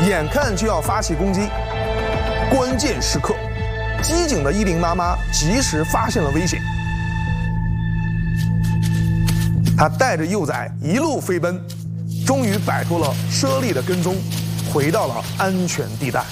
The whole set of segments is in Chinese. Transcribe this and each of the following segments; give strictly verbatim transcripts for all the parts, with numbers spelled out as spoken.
眼看就要发起攻击，关键时刻，机警的伊琳妈妈及时发现了危险，她带着幼崽一路飞奔，终于摆脱了猞猁的跟踪，回到了安全地带。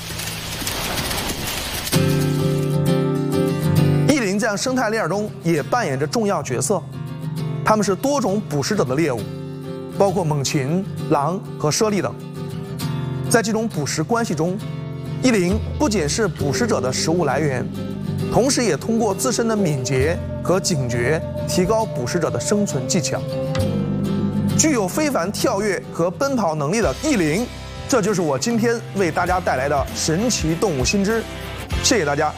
伊琳在生态链中也扮演着重要角色，它们是多种捕食者的猎物，包括猛禽、狼和猞猁等。在这种捕食关系中，伊琳不仅是捕食者的食物来源，同时也通过自身的敏捷和警觉，提高捕食者的生存技巧。具有非凡跳跃和奔跑能力的伊琳，这就是我今天为大家带来的神奇动物新知。谢谢大家。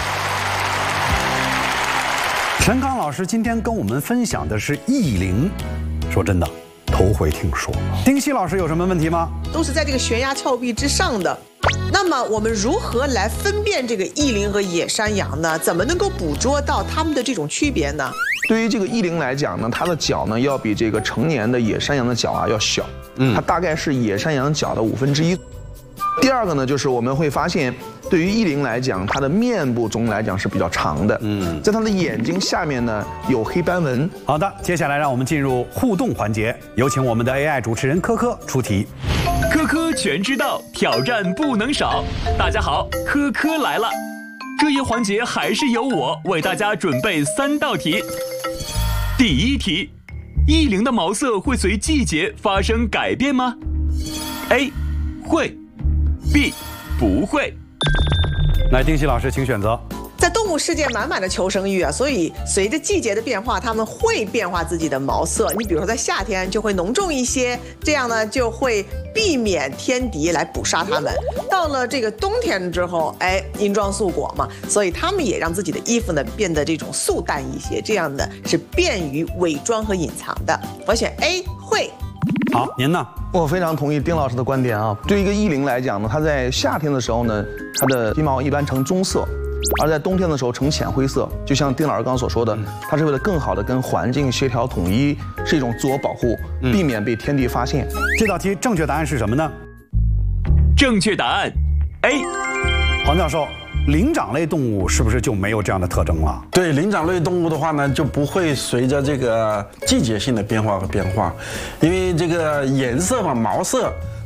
陈刚老师今天跟我们分享的是异灵，说真的，头回听说。丁西老师有什么问题吗？ 都是在这个悬崖峭壁之上的。那么我们如何来分辨这个异灵和野山羊呢？怎么能够捕捉到它们的这种区别呢？ 对于这个异灵来讲呢，它的脚呢要比这个成年的野山羊的脚啊要小，嗯，它大概是野山羊脚的五分之一。第二个呢，就是我们会发现，对于异灵来讲，它的面部中来讲是比较长的，嗯，在它的眼睛下面呢有黑斑纹。 好的，接下来让我们进入互动环节，有请我们的 A I 主持人科科出题。 科科全知道，挑战不能少。大家好，科科来了。这一环节还是由我为大家准备三道题。第一题，异灵的毛色会随季节发生改变吗 ？A. 会 B. 不会。 来，丁西老师，请选择。 在动物世界满满的求生欲啊，所以随着季节的变化，它们会变化自己的毛色。你比如说在夏天就会浓重一些，这样呢就会避免天敌来捕杀它们。到了这个冬天之后，哎，银装素裹嘛，所以它们也让自己的衣服呢变得这种素淡一些，这样呢是便于伪装和隐藏的。我选 A 会。 好，您呢？ 我非常同意丁老师的观点啊。对于一个异灵来讲呢，它在夏天的时候呢，它的皮毛一般呈棕色。而在冬天的时候呈浅灰色，就像丁老师刚刚所说的，它是为了更好的跟环境协调统一，是一种自我保护，避免被天敌发现。 这道题正确答案是什么呢？ 正确答案 A。 黄教授，灵长类动物是不是就没有这样的特征了？ 对，灵长类动物的话呢，就不会随着这个季节性的变化和变化，因为这个颜色嘛，毛色